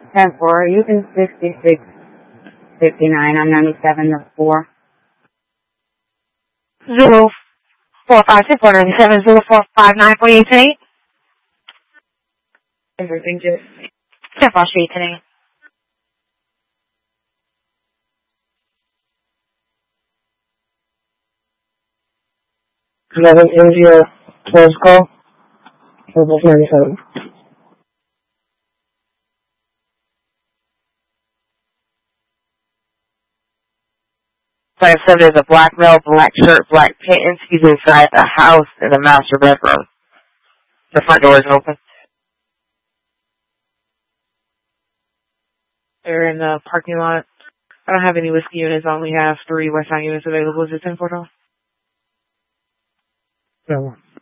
10-4, you can 6659 on 97 to 4. 0456 0459 48 Everything just 10-4 Street today. Eleven is your close call. For both 97. Like I said, there's a black male, black shirt, black pants. He's inside the house in the master bedroom. The front door is open. They're in the parking lot. I don't have any whiskey units. I only have 3 Westside units available. Is it 10-4? No.